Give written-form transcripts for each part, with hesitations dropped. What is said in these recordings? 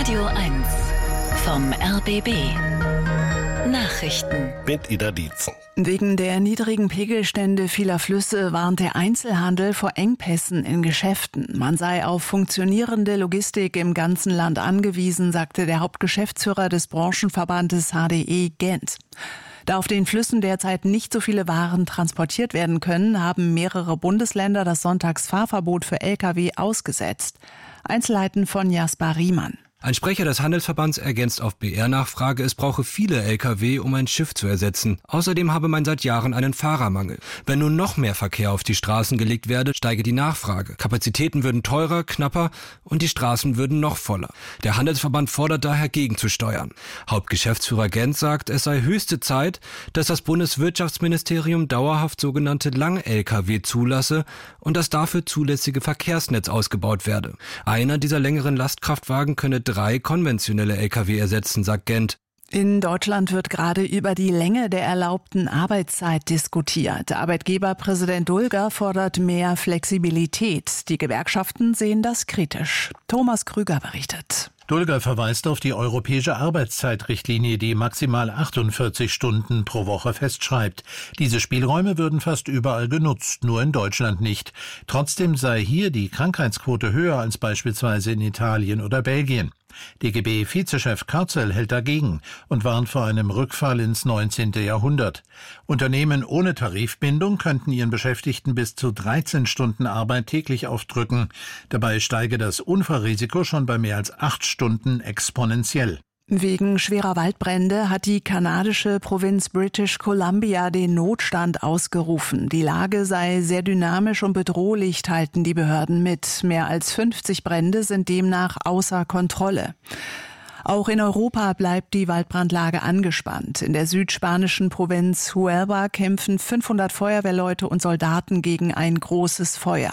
Radio 1 vom RBB. Nachrichten mit Ida Dietzen. Wegen der niedrigen Pegelstände vieler Flüsse warnt der Einzelhandel vor Engpässen in Geschäften. Man sei auf funktionierende Logistik im ganzen Land angewiesen, sagte der Hauptgeschäftsführer des Branchenverbandes HDE Gent. Da auf den Flüssen derzeit nicht so viele Waren transportiert werden können, haben mehrere Bundesländer das Sonntagsfahrverbot für Lkw ausgesetzt. Einzelheiten von Jasper Riemann. Ein Sprecher des Handelsverbands ergänzt auf BR-Nachfrage, es brauche viele Lkw, um ein Schiff zu ersetzen. Außerdem habe man seit Jahren einen Fahrermangel. Wenn nun noch mehr Verkehr auf die Straßen gelegt werde, steige die Nachfrage. Kapazitäten würden teurer, knapper und die Straßen würden noch voller. Der Handelsverband fordert daher gegenzusteuern. Hauptgeschäftsführer Gent sagt, es sei höchste Zeit, dass das Bundeswirtschaftsministerium dauerhaft sogenannte Lang-Lkw zulasse und das dafür zulässige Verkehrsnetz ausgebaut werde. Einer dieser längeren Lastkraftwagen könne 3 konventionelle Lkw ersetzen, sagt Gent. In Deutschland wird gerade über die Länge der erlaubten Arbeitszeit diskutiert. Arbeitgeberpräsident Dulger fordert mehr Flexibilität. Die Gewerkschaften sehen das kritisch. Thomas Krüger berichtet. Dulger verweist auf die europäische Arbeitszeitrichtlinie, die maximal 48 Stunden pro Woche festschreibt. Diese Spielräume würden fast überall genutzt, nur in Deutschland nicht. Trotzdem sei hier die Krankheitsquote höher als beispielsweise in Italien oder Belgien. DGB-Vizechef Karzel hält dagegen und warnt vor einem Rückfall ins 19. Jahrhundert. Unternehmen ohne Tarifbindung könnten ihren Beschäftigten bis zu 13 Stunden Arbeit täglich aufdrücken. Dabei steige das Unfallrisiko schon bei mehr als 8 Stunden exponentiell. Wegen schwerer Waldbrände hat die kanadische Provinz British Columbia den Notstand ausgerufen. Die Lage sei sehr dynamisch und bedrohlich, teilten die Behörden mit. Mehr als 50 Brände sind demnach außer Kontrolle. Auch in Europa bleibt die Waldbrandlage angespannt. In der südspanischen Provinz Huelva kämpfen 500 Feuerwehrleute und Soldaten gegen ein großes Feuer.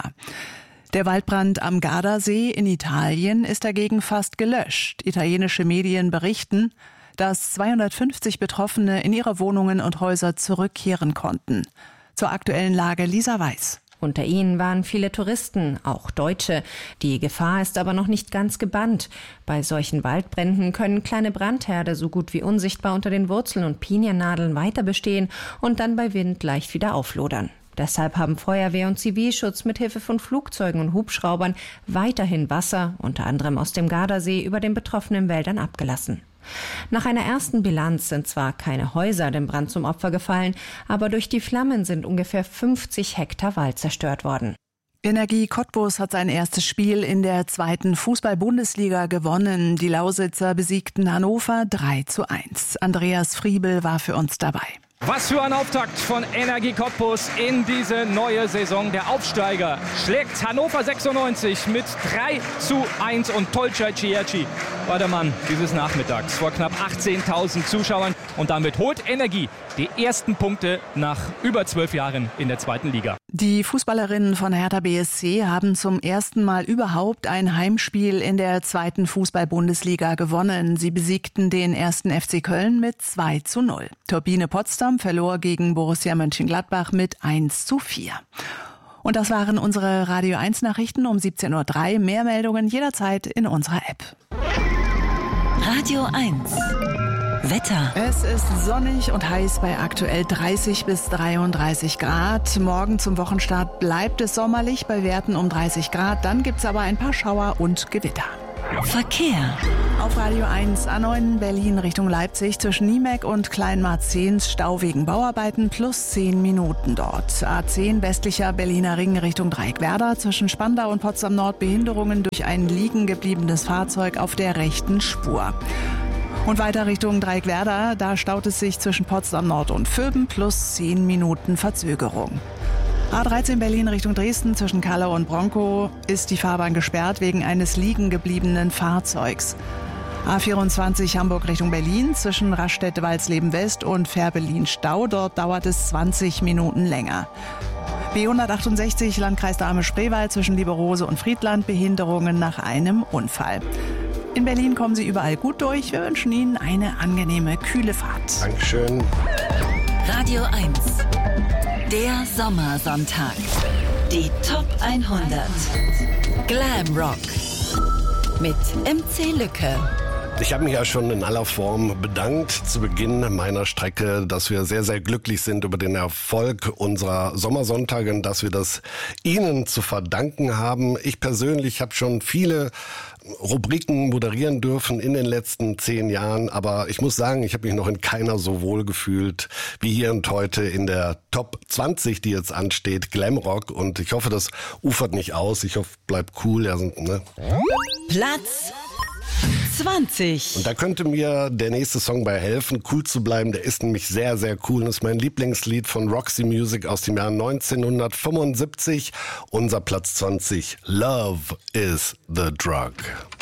Der Waldbrand am Gardasee in Italien ist dagegen fast gelöscht. Italienische Medien berichten, dass 250 Betroffene in ihre Wohnungen und Häuser zurückkehren konnten. Zur aktuellen Lage Lisa Weiß. Unter ihnen waren viele Touristen, auch Deutsche. Die Gefahr ist aber noch nicht ganz gebannt. Bei solchen Waldbränden können kleine Brandherde so gut wie unsichtbar unter den Wurzeln und Piniennadeln weiter bestehen und dann bei Wind leicht wieder auflodern. Deshalb haben Feuerwehr und Zivilschutz mit Hilfe von Flugzeugen und Hubschraubern weiterhin Wasser, unter anderem aus dem Gardasee, über den betroffenen Wäldern abgelassen. Nach einer ersten Bilanz sind zwar keine Häuser dem Brand zum Opfer gefallen, aber durch die Flammen sind ungefähr 50 Hektar Wald zerstört worden. Energie Cottbus hat sein erstes Spiel in der 2. Fußball-Bundesliga gewonnen. Die Lausitzer besiegten Hannover 3:1. Andreas Friebel war für uns dabei. Was für ein Auftakt von Energie Cottbus in diese neue Saison. Der Aufsteiger schlägt Hannover 96 mit 3:1 und Tolcay Cieci war der Mann dieses Nachmittags vor knapp 18.000 Zuschauern. Und damit holt Energie die ersten Punkte nach über 12 Jahren in der 2. Liga. Die Fußballerinnen von Hertha BSC haben zum ersten Mal überhaupt ein Heimspiel in der 2. Fußball-Bundesliga gewonnen. Sie besiegten den 1. FC Köln mit 2:0. Turbine Potsdam verlor gegen Borussia Mönchengladbach mit 1:4. Und das waren unsere Radio 1 Nachrichten um 17:03 Uhr. Mehr Meldungen jederzeit in unserer App. Radio 1 Wetter. Es ist sonnig und heiß bei aktuell 30 bis 33 Grad. Morgen zum Wochenstart bleibt es sommerlich bei Werten um 30 Grad. Dann gibt es aber ein paar Schauer und Gewitter. Verkehr. Auf Radio 1 A9 Berlin Richtung Leipzig zwischen Niemek und Kleinmarzehns Stau wegen Bauarbeiten plus 10 Minuten dort. A10 westlicher Berliner Ring Richtung Dreieckwerder zwischen Spandau und Potsdam Nord Behinderungen durch ein liegen gebliebenes Fahrzeug auf der rechten Spur. Und weiter Richtung Dreieckwerder, da staut es sich zwischen Potsdam Nord und Vöben plus 10 Minuten Verzögerung. A13 Berlin Richtung Dresden zwischen Kallau und Bronkow ist die Fahrbahn gesperrt wegen eines liegen gebliebenen Fahrzeugs. A24 Hamburg Richtung Berlin zwischen Raststätte-Walsleben West und Fährberlin-Stau. Dort dauert es 20 Minuten länger. B168 Landkreis Dahme-Spreewald zwischen Lieberose und Friedland Behinderungen nach einem Unfall. In Berlin kommen Sie überall gut durch. Wir wünschen Ihnen eine angenehme, kühle Fahrt. Dankeschön. Radio 1. Der Sommersonntag. Die Top 100. Glam Rock. Mit MC Lücke. Ich habe mich ja schon in aller Form bedankt zu Beginn meiner Strecke, dass wir sehr, sehr glücklich sind über den Erfolg unserer Sommersonntage und dass wir das Ihnen zu verdanken haben. Ich persönlich habe schon viele Rubriken moderieren dürfen in den letzten 10 Jahren, aber ich muss sagen, ich habe mich noch in keiner so wohl gefühlt wie hier und heute in der Top 20, die jetzt ansteht, Glamrock, und ich hoffe, das ufert nicht aus. Ich hoffe, bleibt cool. Ja, ne? Platz 20. Und da könnte mir der nächste Song bei helfen, cool zu bleiben. Der ist nämlich sehr, sehr cool. Das ist mein Lieblingslied von Roxy Music aus dem Jahr 1975. Unser Platz 20, Love is the Drug.